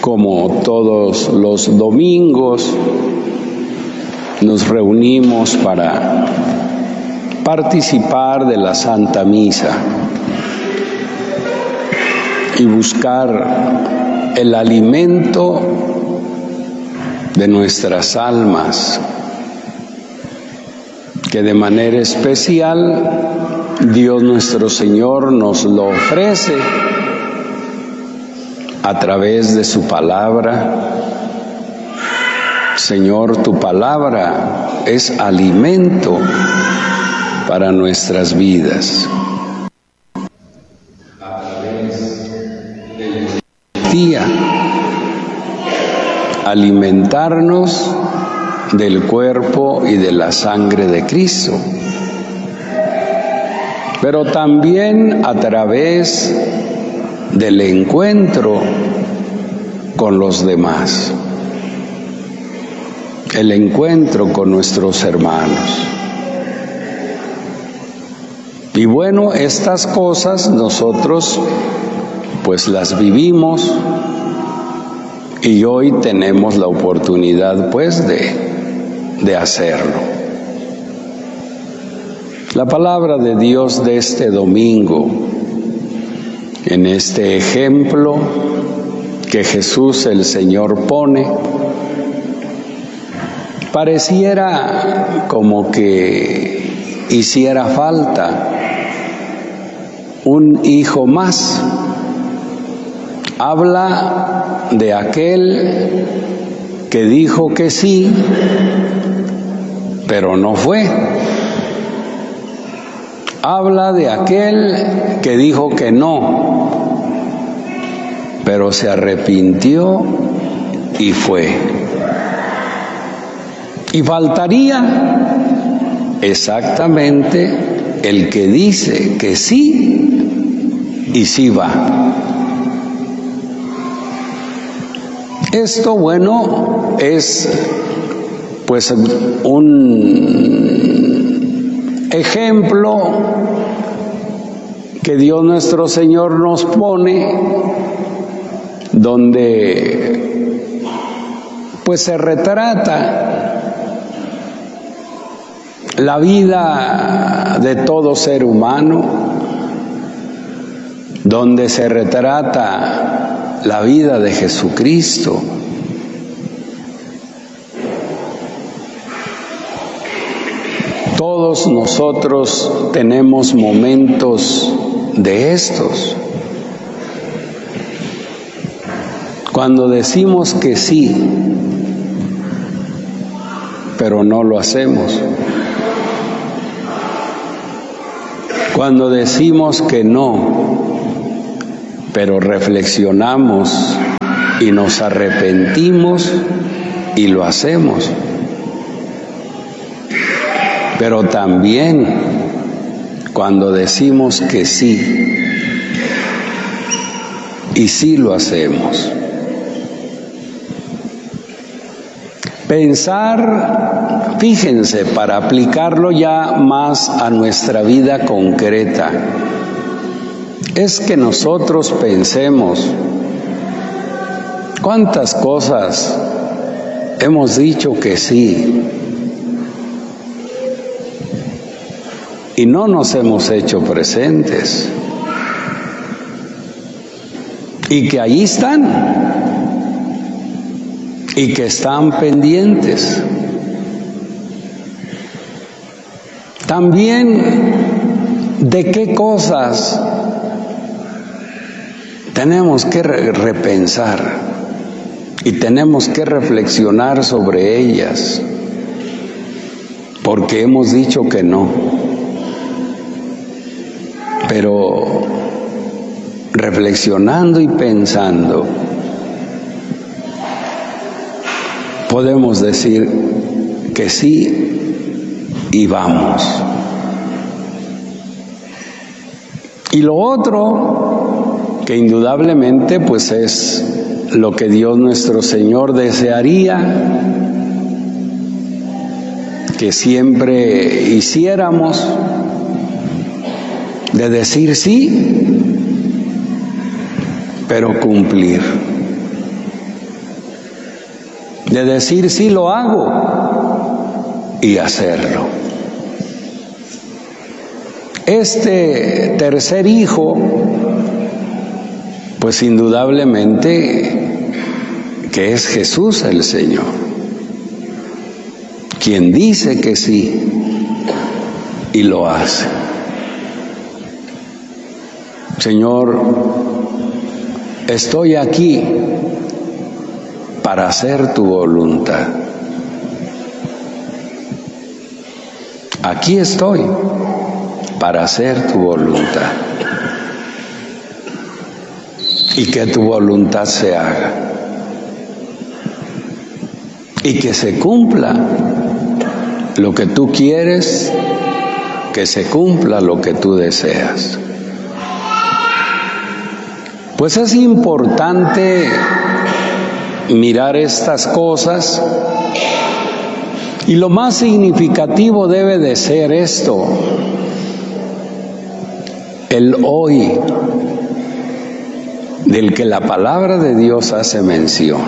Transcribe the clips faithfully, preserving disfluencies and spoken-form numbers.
como todos los domingos, nos reunimos para participar de la Santa Misa y buscar el alimento de nuestras almas, que de manera especial Dios nuestro Señor nos lo ofrece a través de su palabra. Señor, tu palabra es alimento para nuestras vidas. A través del día, alimentarnos del cuerpo y de la sangre de Cristo, pero también a través del encuentro con los demás, el encuentro con nuestros hermanos. Y bueno, estas cosas nosotros pues las vivimos y hoy tenemos la oportunidad pues de, de hacerlo. La palabra de Dios de este domingo, en este ejemplo que Jesús el Señor pone, pareciera como que hiciera falta un hijo más. Habla de aquel que dijo que sí, pero no fue. Habla de aquel que dijo que no, pero se arrepintió y fue. Y faltaría exactamente el que dice que sí y sí va. Esto, bueno, es pues un ejemplo que Dios nuestro Señor nos pone, donde pues se retrata la vida de todo ser humano, donde se retrata la vida de Jesucristo. Todos nosotros tenemos momentos de estos. Cuando decimos que sí, pero no lo hacemos. Cuando decimos que no, pero reflexionamos y nos arrepentimos y lo hacemos. Pero también cuando decimos que sí, y sí lo hacemos. Pensar, fíjense, para aplicarlo ya más a nuestra vida concreta, es que nosotros pensemos cuántas cosas hemos dicho que sí y no nos hemos hecho presentes, y que allí están y que están pendientes. También de qué cosas tenemos que re- repensar y tenemos que reflexionar sobre ellas, porque hemos dicho que no. Pero reflexionando y pensando, podemos decir que sí y vamos. Y lo otro, que indudablemente pues es lo que Dios nuestro Señor desearía que siempre hiciéramos, de decir sí, pero cumplir. de decir sí lo hago y hacerlo. Este tercer hijo, pues indudablemente que es Jesús el Señor, quien dice que sí y lo hace. Señor, estoy aquí para hacer tu voluntad. Aquí estoy para hacer tu voluntad. Y que tu voluntad se haga. Y que se cumpla lo que tú quieres, que se cumpla lo que tú deseas. Pues es importante mirar estas cosas y lo más significativo debe de ser esto, el hoy, del que la palabra de Dios hace mención.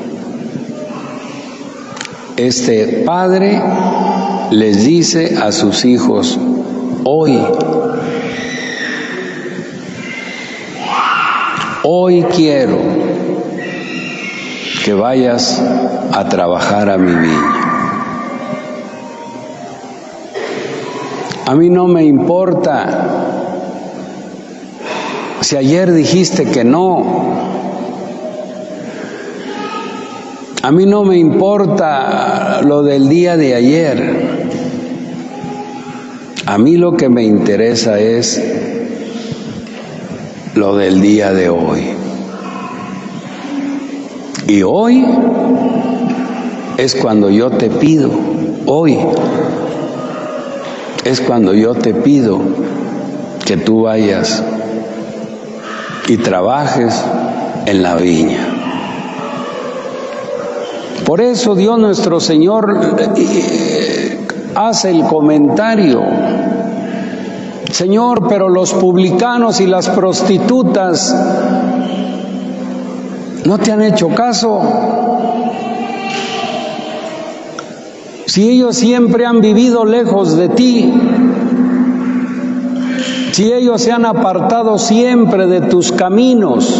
Este padre les dice a sus hijos, hoy, hoy quiero que vayas a trabajar a mi viña. A mí no me importa si ayer dijiste que no. A mí no me importa lo del día de ayer. A mí lo que me interesa es lo del día de hoy. Y hoy es cuando yo te pido, hoy es cuando yo te pido que tú vayas y trabajes en la viña. Por eso Dios nuestro Señor hace el comentario, Señor, pero los publicanos y las prostitutas no te han hecho caso. Si ellos siempre han vivido lejos de ti, si ellos se han apartado siempre de tus caminos,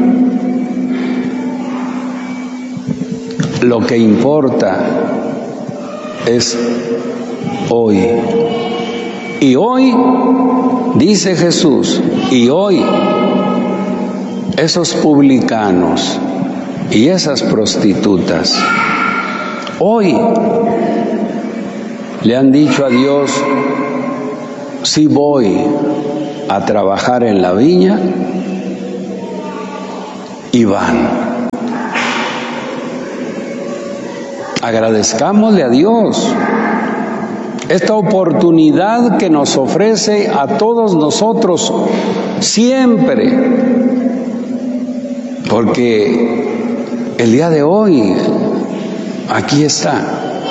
lo que importa es hoy. Y hoy, dice Jesús, y hoy esos publicanos y esas prostitutas, hoy le han dicho a Dios, sí voy a trabajar en la viña, y van. Agradezcámosle a Dios esta oportunidad que nos ofrece a todos nosotros siempre, porque el día de hoy aquí está.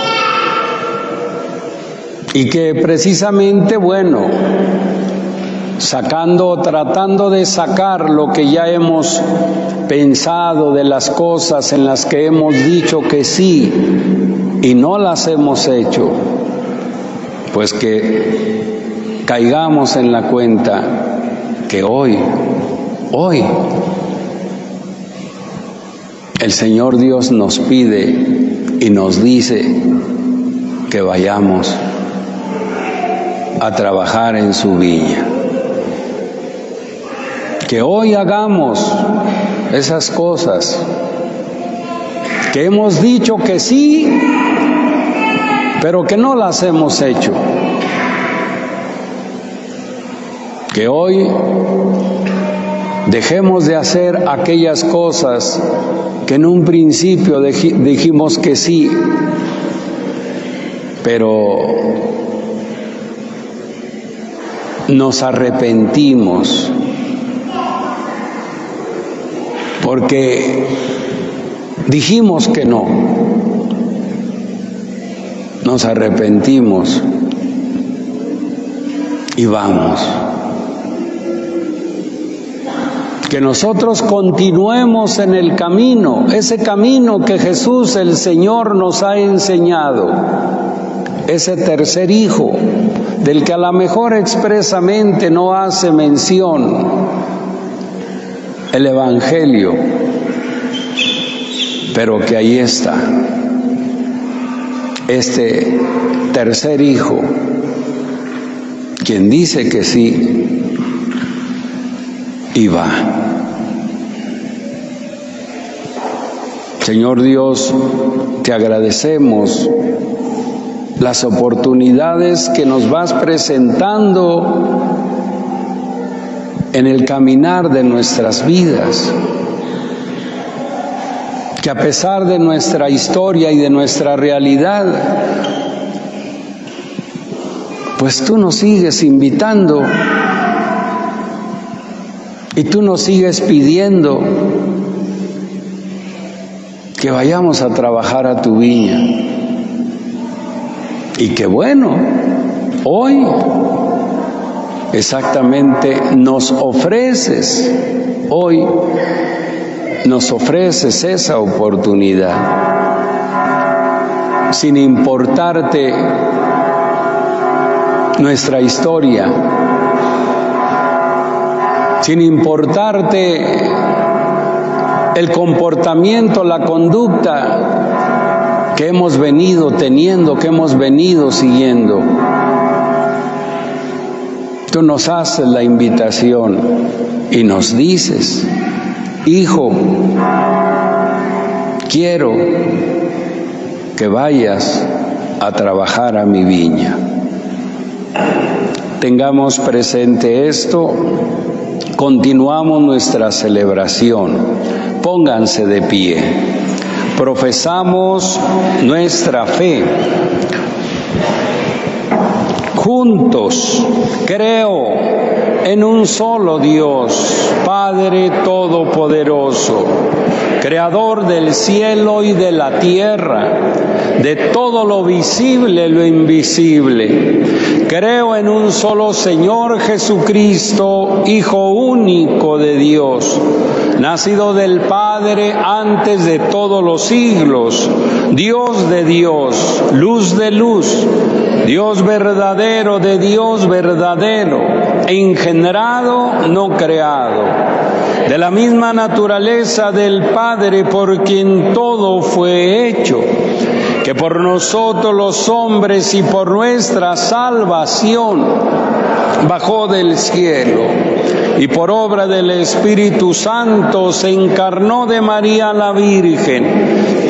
Y que precisamente, bueno, sacando, tratando de sacar lo que ya hemos pensado de las cosas en las que hemos dicho que sí y no las hemos hecho, pues que caigamos en la cuenta que hoy, hoy, el Señor Dios nos pide y nos dice que vayamos a trabajar en su viña. Que hoy hagamos esas cosas que hemos dicho que sí, pero que no las hemos hecho. Que hoy dejemos de hacer aquellas cosas que en un principio dijimos que sí, pero nos arrepentimos porque dijimos que no. Nos arrepentimos y vamos. que nosotros continuemos en el camino, ese camino que Jesús el Señor nos ha enseñado, ese tercer hijo, del que a lo mejor expresamente no hace mención el Evangelio, pero que ahí está, este tercer hijo, quien dice que sí y va. Señor Dios, te agradecemos las oportunidades que nos vas presentando en el caminar de nuestras vidas, que a pesar de nuestra historia y de nuestra realidad, pues tú nos sigues invitando y tú nos sigues pidiendo que vayamos a trabajar a tu viña. Y que bueno, hoy exactamente nos ofreces, hoy nos ofreces esa oportunidad, sin importarte nuestra historia, sin importarte el comportamiento, la conducta que hemos venido teniendo, que hemos venido siguiendo. Tú nos haces la invitación y nos dices: hijo, quiero que vayas a trabajar a mi viña. Tengamos presente esto, continuamos nuestra celebración. Pónganse de pie. Profesamos nuestra fe. Juntos, creo en un solo Dios, Padre Todopoderoso, Creador del cielo y de la tierra, de todo lo visible y lo invisible. Creo en un solo Señor Jesucristo, Hijo único de Dios, nacido del Padre antes de todos los siglos, Dios de Dios, luz de luz, Dios verdadero de Dios verdadero, engendrado, no creado, de la misma naturaleza del Padre, por quien todo fue hecho, que por nosotros los hombres y por nuestra salvación bajó del cielo, y por obra del Espíritu Santo se encarnó de María la Virgen,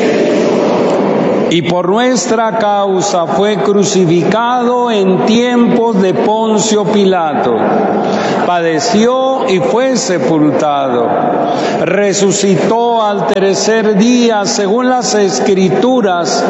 y por nuestra causa fue crucificado en tiempos de Poncio Pilato, padeció y fue sepultado, resucitó al tercer día según las Escrituras,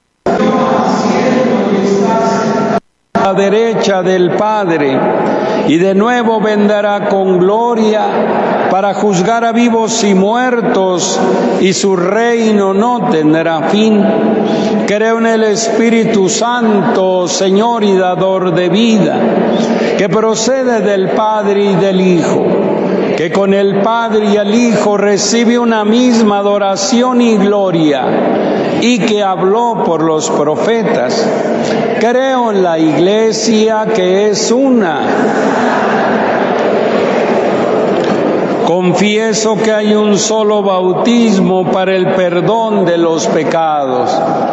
a la derecha del Padre, y de nuevo vendrá con gloria para juzgar a vivos y muertos, y su reino no tendrá fin. Creo en el Espíritu Santo, Señor y dador de vida, que procede del Padre y del Hijo, que con el Padre y el Hijo recibe una misma adoración y gloria, y que habló por los profetas. Creo en la Iglesia, que es una. Confieso que hay un solo bautismo para el perdón de los pecados.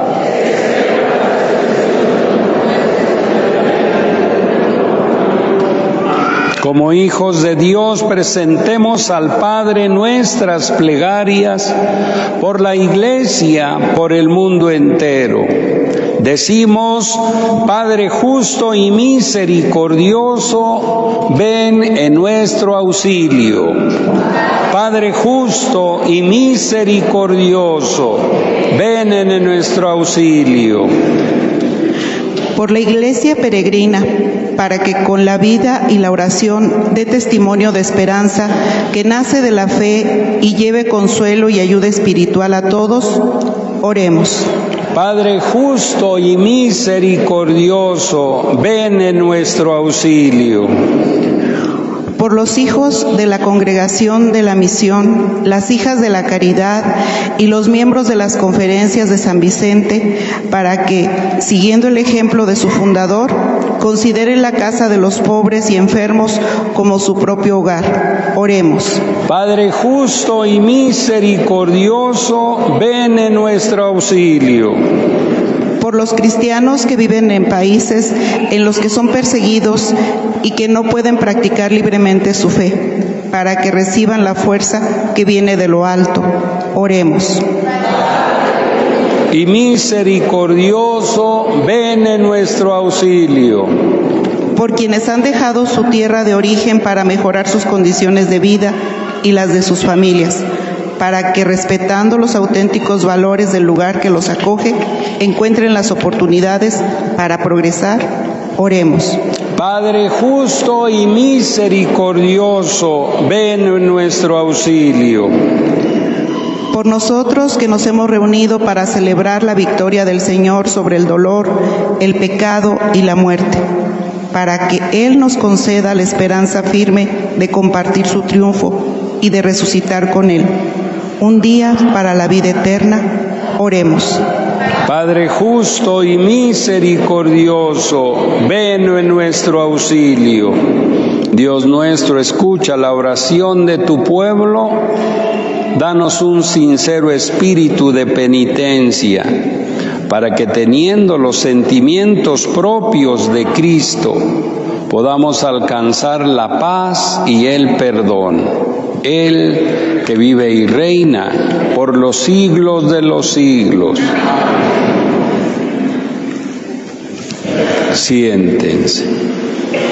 Como hijos de Dios, presentemos al Padre nuestras plegarias por la Iglesia, por el mundo entero. Decimos: Padre justo y misericordioso, ven en nuestro auxilio. Padre justo y misericordioso, ven en nuestro auxilio. Por la Iglesia peregrina, para que con la vida y la oración dé testimonio de esperanza que nace de la fe y lleve consuelo y ayuda espiritual a todos, oremos. Padre justo y misericordioso, ven en nuestro auxilio. por los hijos de la Congregación de la Misión, las hijas de la Caridad y los miembros de las conferencias de San Vicente, para que, siguiendo el ejemplo de su fundador, consideren la casa de los pobres y enfermos como su propio hogar. Oremos. Padre justo y misericordioso, ven en nuestro auxilio. Por los cristianos que viven en países en los que son perseguidos y que no pueden practicar libremente su fe, para que reciban la fuerza que viene de lo alto. Oremos. Y misericordioso, ven en nuestro auxilio. Por quienes han dejado su tierra de origen para mejorar sus condiciones de vida y las de sus familias, para que, respetando los auténticos valores del lugar que los acoge, encuentren las oportunidades para progresar. Oremos. Padre justo y misericordioso, ven en nuestro auxilio. Por nosotros que nos hemos reunido para celebrar la victoria del Señor sobre el dolor, el pecado y la muerte, para que Él nos conceda la esperanza firme de compartir su triunfo y de resucitar con Él. Un día para la vida eterna. Oremos. Padre justo y misericordioso, ven en nuestro auxilio. Dios nuestro, escucha la oración de tu pueblo. Danos un sincero espíritu de penitencia, para que, teniendo los sentimientos propios de Cristo, podamos alcanzar la paz y el perdón. Él que vive y reina por los siglos de los siglos. Siéntense.